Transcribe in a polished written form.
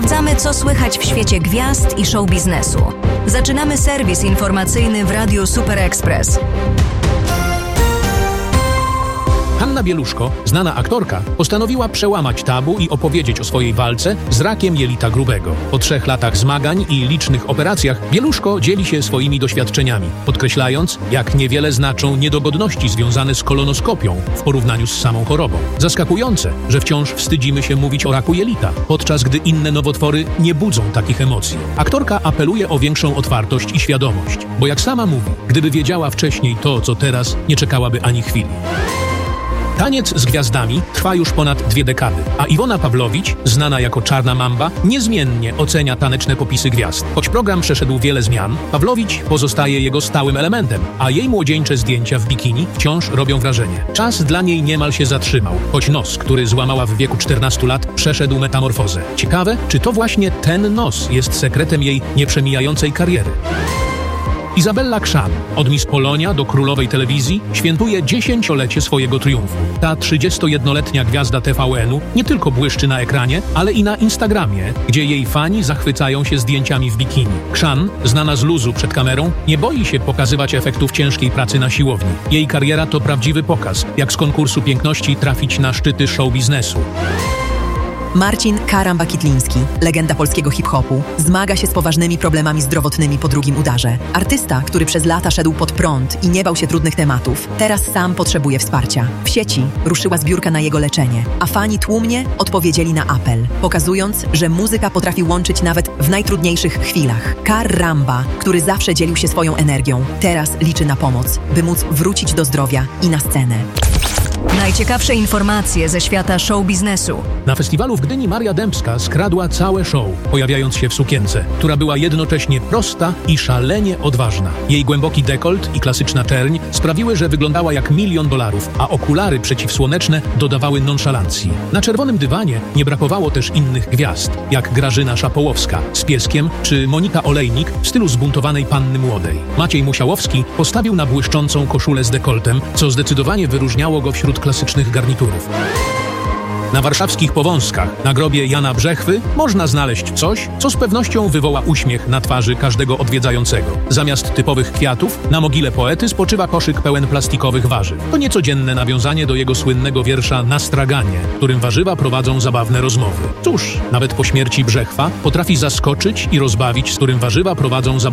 Sprawdzamy, co słychać w świecie gwiazd i show biznesu. Zaczynamy serwis informacyjny w Radiu Super Express. Hanna Bieluszko, znana aktorka, postanowiła przełamać tabu i opowiedzieć o swojej walce z rakiem jelita grubego. Po 3 latach zmagań i licznych operacjach Bieluszko dzieli się swoimi doświadczeniami, podkreślając, jak niewiele znaczą niedogodności związane z kolonoskopią w porównaniu z samą chorobą. Zaskakujące, że wciąż wstydzimy się mówić o raku jelita, podczas gdy inne nowotwory nie budzą takich emocji. Aktorka apeluje o większą otwartość i świadomość, bo jak sama mówi, gdyby wiedziała wcześniej to, co teraz, nie czekałaby ani chwili. Taniec z gwiazdami trwa już ponad 2 dekady, a Iwona Pawłowicz, znana jako Czarna Mamba, niezmiennie ocenia taneczne popisy gwiazd. Choć program przeszedł wiele zmian, Pawłowicz pozostaje jego stałym elementem, a jej młodzieńcze zdjęcia w bikini wciąż robią wrażenie. Czas dla niej niemal się zatrzymał, choć nos, który złamała w wieku 14 lat, przeszedł metamorfozę. Ciekawe, czy to właśnie ten nos jest sekretem jej nieprzemijającej kariery. Izabella Krzan, od Miss Polonia do królowej telewizji, świętuje 10-lecie swojego triumfu. Ta 31-letnia gwiazda TVN-u nie tylko błyszczy na ekranie, ale i na Instagramie, gdzie jej fani zachwycają się zdjęciami w bikini. Krzan, znana z luzu przed kamerą, nie boi się pokazywać efektów ciężkiej pracy na siłowni. Jej kariera to prawdziwy pokaz, jak z konkursu piękności trafić na szczyty show biznesu. Marcin Karamba-Kitliński, legenda polskiego hip-hopu, zmaga się z poważnymi problemami zdrowotnymi po drugim udarze. Artysta, który przez lata szedł pod prąd i nie bał się trudnych tematów, teraz sam potrzebuje wsparcia. W sieci ruszyła zbiórka na jego leczenie, a fani tłumnie odpowiedzieli na apel, pokazując, że muzyka potrafi łączyć nawet w najtrudniejszych chwilach. Karamba, który zawsze dzielił się swoją energią, teraz liczy na pomoc, by móc wrócić do zdrowia i na scenę. Najciekawsze informacje ze świata show biznesu. Na festiwalu w Gdyni Maria Dębska skradła całe show, pojawiając się w sukience, która była jednocześnie prosta i szalenie odważna. Jej głęboki dekolt i klasyczna czerń sprawiły, że wyglądała jak $1 000 000, a okulary przeciwsłoneczne dodawały nonszalancji. Na czerwonym dywanie nie brakowało też innych gwiazd, jak Grażyna Szapołowska z pieskiem, czy Monika Olejnik w stylu zbuntowanej panny młodej. Maciej Musiałowski postawił na błyszczącą koszulę z dekoltem, co zdecydowanie wyróżniało go wśród klasycznych garniturów. Na warszawskich Powązkach, na grobie Jana Brzechwy, można znaleźć coś, co z pewnością wywoła uśmiech na twarzy każdego odwiedzającego. Zamiast typowych kwiatów, na mogile poety spoczywa koszyk pełen plastikowych warzyw. To niecodzienne nawiązanie do jego słynnego wiersza Na straganie, którym warzywa prowadzą zabawne rozmowy. Cóż, nawet po śmierci Brzechwa potrafi zaskoczyć i rozbawić, z którym warzywa prowadzą zabawne